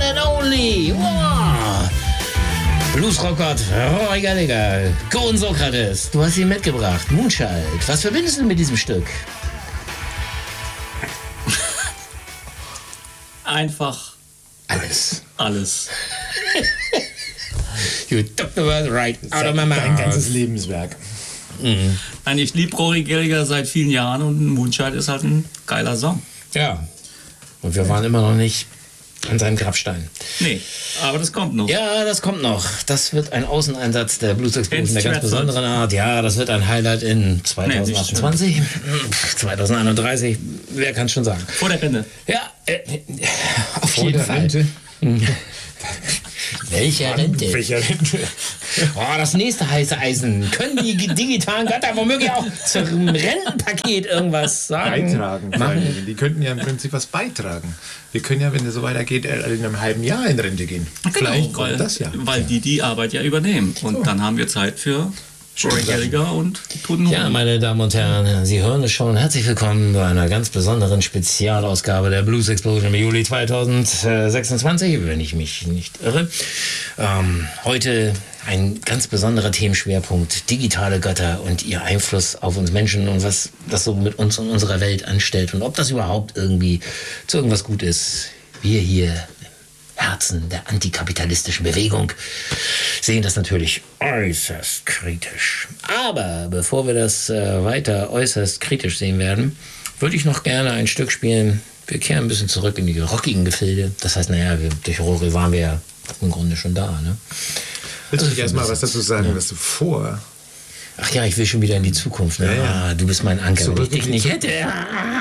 and only. Wow. Bluesrockgott Rory Gallagher. Cohen Sokrates, du hast ihn mitgebracht. Moonchild. Was verbindest du mit diesem Stück? Einfach alles. You took the word right out of my mouth. Dein ganzes Lebenswerk. Nein, ich liebe Rory Gallagher seit vielen Jahren und Moonchild ist halt ein geiler Song. Ja. Und wir waren immer noch nicht an seinem Grabstein. Nee, aber das kommt noch. Ja, das kommt noch. Das wird ein Außeneinsatz der Blues Explosion der ganz besonderen Art. Ja, das wird ein Highlight in 2028, 2031. Wer kann es schon sagen? Vor der Rente. Ja, auf jeden Fall. Rente? Welche Rente? Welcher Rente? Oh, das nächste heiße Eisen. Können die digitalen Götter womöglich auch zum Rentenpaket irgendwas sagen? Beitragen. vor allen Dingen. Die könnten ja im Prinzip was beitragen. Wir können ja, wenn es so weitergeht, in einem halben Jahr in Rente gehen. Vielleicht weil, kommt das ja. Weil die Arbeit ja übernehmen. Und dann haben wir Zeit für Rory Gallagher und Toten Ja, meine Damen und Herren, Sie hören es schon. Herzlich willkommen bei einer ganz besonderen Spezialausgabe der Blues Explosion im Juli 2026, wenn ich mich nicht irre. Heute ein ganz besonderer Themenschwerpunkt, digitale Götter und ihr Einfluss auf uns Menschen und was das so mit uns und unserer Welt anstellt und ob das überhaupt irgendwie zu irgendwas gut ist. Wir hier Herzen der antikapitalistischen Bewegung sehen das natürlich äußerst kritisch. Aber bevor wir das weiter äußerst kritisch sehen werden, würde ich noch gerne ein Stück spielen. Wir kehren ein bisschen zurück in die rockigen Gefilde. Das heißt, durch Rory waren wir ja im Grunde schon da. Ne? Willst du nicht erstmal was dazu sagen, was du vor... Ach ja, ich will schon wieder in die Zukunft. Ne? Ja. Du bist mein Anker, wenn ich dich nicht Zukunft. hätte.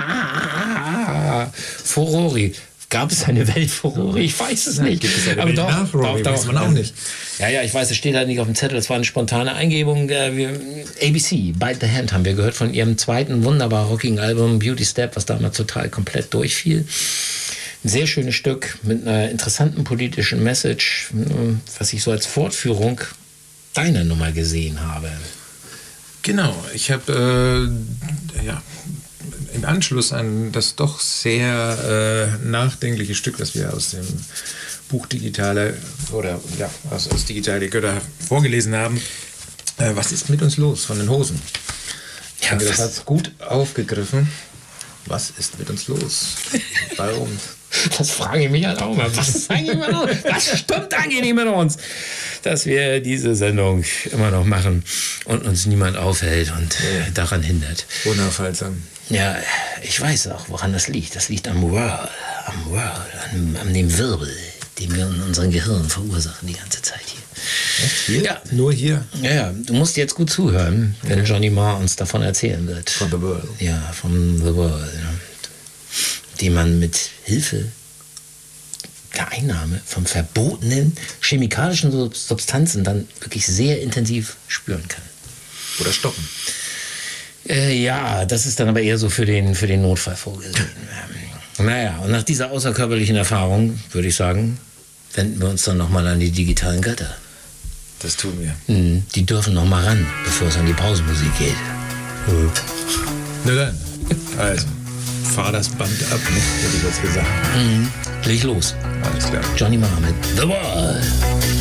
Vor Rory. Gab es eine Welt vor Rory? Ich weiß es nicht. Gibt es eine Aber Welt doch, nach Rory? doch. Weiß man auch nicht. Ja, ich weiß, es steht halt nicht auf dem Zettel. Das war eine spontane Eingebung. ABC, Bite the Hand, haben wir gehört von ihrem zweiten wunderbar rockigen Album Beauty Step, was damals total komplett durchfiel. Ein sehr schönes Stück mit einer interessanten politischen Message, was ich so als Fortführung deiner Nummer gesehen habe. Genau, ich habe im Anschluss an das doch sehr nachdenkliche Stück, das wir aus dem Buch Digitale oder ja, aus Digitale Götter vorgelesen haben, was ist mit uns los von den Hosen? Ja, Und das hat gut aufgegriffen. Was ist mit uns los? Warum? Das frage ich mich halt auch mal. Was ist eigentlich mit uns? Was stimmt eigentlich nicht mit uns? Dass wir diese Sendung immer noch machen und uns niemand aufhält und daran hindert. Unaufhaltsam. Ja, ich weiß auch, woran das liegt. Das liegt am Whirl, an dem Wirbel, den wir in unserem Gehirn verursachen die ganze Zeit hier. Echt? Hier? Ja. Nur hier? Ja, du musst jetzt gut zuhören, wenn Johnny Marr uns davon erzählen wird. From the World. Ja, from the world. Ja. Die man mit Hilfe der Einnahme von verbotenen chemikalischen Substanzen dann wirklich sehr intensiv spüren kann. Oder stoppen. Ja, das ist dann aber eher so für den Notfall vorgesehen. Naja, und nach dieser außerkörperlichen Erfahrung würde ich sagen, wenden wir uns dann nochmal an die digitalen Götter. Das tun wir. Die dürfen noch mal ran, bevor es an die Pausenmusik geht. Na dann. Also, fahr das Band ab, ne? Hätte ich jetzt gesagt. Leg los. Alles klar. Johnny Marr mit The Wall.